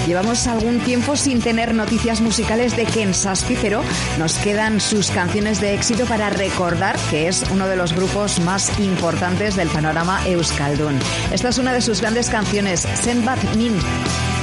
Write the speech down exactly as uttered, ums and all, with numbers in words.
Llevamos algún tiempo sin tener noticias musicales de Ken Saspi, pero nos quedan sus canciones de éxito para recordar que es uno de los grupos más importantes del panorama euskaldun. Esta es una de sus grandes canciones, Zenbat Min.